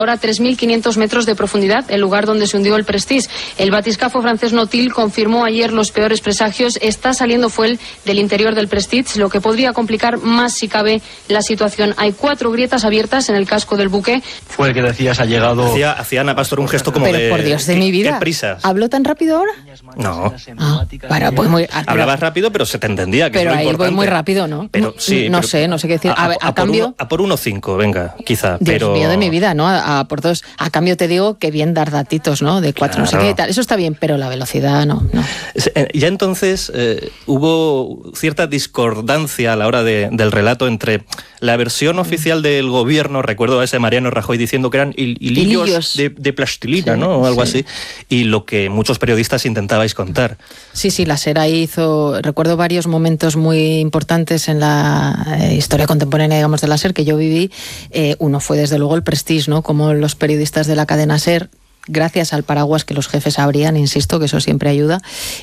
Ahora 3.500 metros de profundidad, el lugar donde se hundió el Prestige. El batiscafo francés Nautil confirmó ayer los peores presagios. Está saliendo fuel del interior del Prestige, lo que podría complicar más si cabe la situación. Hay 4 grietas abiertas en el casco del buque. Fue el que decías, ha llegado... Hacía Ana Pastor un gesto como pero por Dios de mi vida. ¿Qué prisas? ¿Habló tan rápido ahora? No. Pues muy, hablabas rápido, pero se te entendía. Que pero es lo ahí importante. Voy muy rápido, ¿no? Pero, sí, no pero, sé qué decir. A cambio... A por 1,5, venga, quizá. Dios mío de mi vida, ¿no? A por 2. A cambio te digo que bien dar datitos, ¿no? De 4, claro. No sé qué y tal. Eso está bien, pero la velocidad no. Ya entonces hubo cierta discordancia a la hora del relato entre la versión oficial del gobierno, recuerdo a ese Mariano Rajoy diciendo que eran hilillos de plastilina, sí, ¿no? O algo sí. así, y lo que muchos periodistas intentabais contar. Sí, la SER ahí recuerdo varios momentos muy importantes en la historia contemporánea, digamos, de la SER que yo viví. Uno fue desde luego el Prestige, ¿no? Como los periodistas de la cadena SER, gracias al paraguas que los jefes abrían, insisto, que eso siempre ayuda,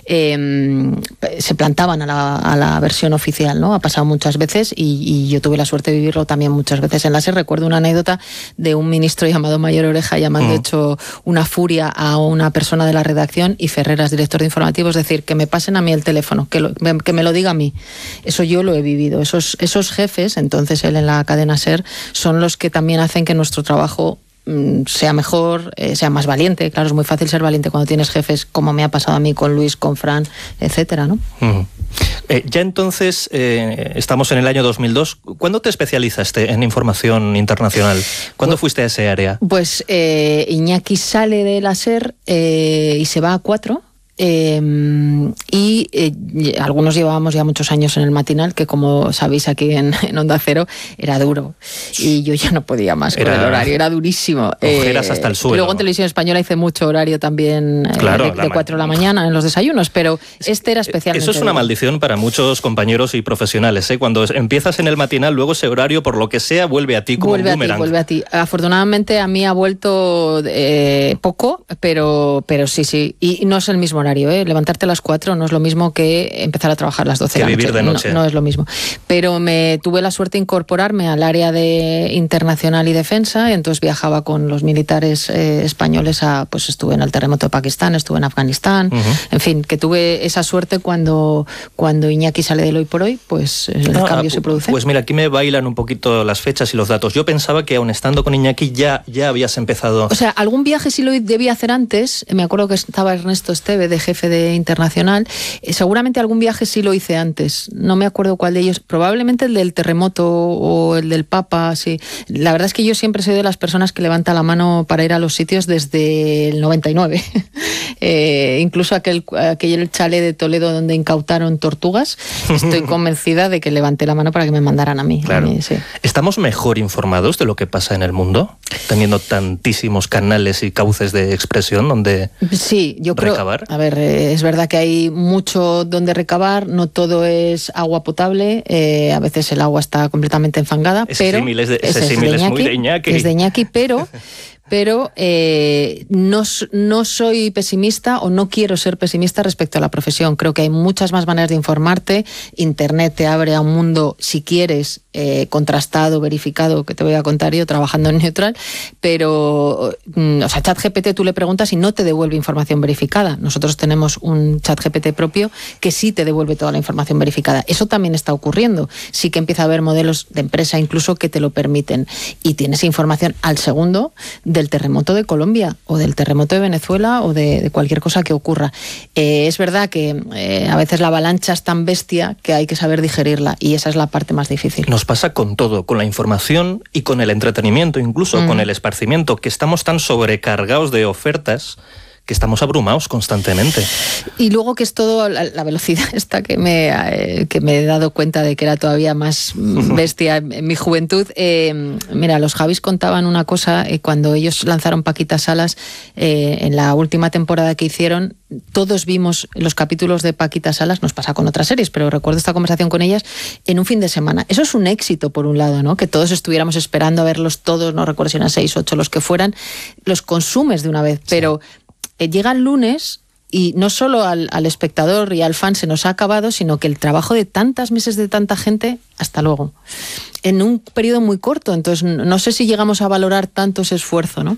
se plantaban a la versión oficial, ¿no? Ha pasado muchas veces y yo tuve la suerte de vivirlo también muchas veces en la SER. Recuerdo una anécdota de un ministro llamado Mayor Oreja llamando hecho una furia a una persona de la redacción y Ferreras, director de informativos, decir, que me pasen a mí el teléfono, que me lo diga a mí. Eso yo lo he vivido. Esos jefes, entonces él en la cadena SER, son los que también hacen que nuestro trabajo sea mejor, sea más valiente. Claro, es muy fácil ser valiente cuando tienes jefes, como me ha pasado a mí con Luis, con Fran, etcétera, ¿no? Ya entonces estamos en el año 2002. ¿Cuándo te especializaste en información internacional? ¿Cuándo fuiste a ese área? Pues Iñaki sale de la SER y se va a 4. Algunos llevábamos ya muchos años en el matinal, que como sabéis aquí en Onda Cero era duro y yo ya no podía más con el horario, era durísimo. Ojeras hasta el suelo. Luego en Televisión Española hice mucho horario también, claro, de 4 de la mañana en los desayunos, pero este era especialmente eso es una maldición para muchos compañeros y profesionales, ¿eh? Cuando empiezas en el matinal, luego ese horario, por lo que sea, vuelve a ti como un boomerang. Vuelve a ti. Afortunadamente a mí ha vuelto poco, pero sí. Y no es el mismo horario. Levantarte a las 4 no es lo mismo que empezar a trabajar a las 12 de la noche. Vivir de noche. No es lo mismo. Pero tuve la suerte de incorporarme al área de internacional y defensa, y entonces viajaba con los militares españoles pues estuve en el terremoto de Pakistán, estuve en Afganistán, en fin, que tuve esa suerte cuando Iñaki sale del Hoy por Hoy, pues el cambio se produce. Pues mira, aquí me bailan un poquito las fechas y los datos. Yo pensaba que aun estando con Iñaki ya habías empezado... O sea, algún viaje sí lo debía hacer antes. Me acuerdo que estaba Ernesto Esteve, de jefe de internacional. Seguramente algún viaje sí lo hice antes. No me acuerdo cuál de ellos. Probablemente el del terremoto o el del Papa, sí. La verdad es que yo siempre soy de las personas que levanta la mano para ir a los sitios desde el 99. Incluso aquel chalet de Toledo donde incautaron tortugas. Estoy convencida de que levanté la mano para que me mandaran a mí. Claro. Sí. ¿Estamos mejor informados de lo que pasa en el mundo? Teniendo tantísimos canales y cauces de expresión donde yo creo, recabar. A ver, es verdad que hay mucho donde recabar, no todo es agua potable, a veces el agua está completamente enfangada, ese símil es muy de Iñaki. Es de Iñaki, pero no soy pesimista o no quiero ser pesimista respecto a la profesión. Creo que hay muchas más maneras de informarte. Internet te abre a un mundo, si quieres, contrastado, verificado, que te voy a contar yo trabajando en Neutral, pero ChatGPT tú le preguntas y no te devuelve información verificada. Nosotros tenemos un ChatGPT propio que sí te devuelve toda la información verificada. Eso también está ocurriendo. Sí que empieza a haber modelos de empresa incluso que te lo permiten y tienes información al segundo del terremoto de Colombia o del terremoto de Venezuela o de cualquier cosa que ocurra. Es verdad que a veces la avalancha es tan bestia que hay que saber digerirla y esa es la parte más difícil. Nos pasa con todo, con la información y con el entretenimiento, incluso con el esparcimiento, que estamos tan sobrecargados de ofertas que estamos abrumados constantemente. Y luego que es todo la velocidad esta que me he dado cuenta de que era todavía más bestia en mi juventud. Mira, los Javis contaban una cosa, cuando ellos lanzaron Paquita Salas, en la última temporada que hicieron, todos vimos los capítulos de Paquita Salas, nos pasa con otras series, pero recuerdo esta conversación con ellas, en un fin de semana. Eso es un éxito, por un lado, ¿no? Que todos estuviéramos esperando a verlos todos, no recuerdo si eran 6, 8, los que fueran, los consumes de una vez, pero... llega el lunes y no solo al espectador y al fan se nos ha acabado, sino que el trabajo de tantos meses de tanta gente, hasta luego, en un periodo muy corto. Entonces no sé si llegamos a valorar tanto ese esfuerzo, ¿no?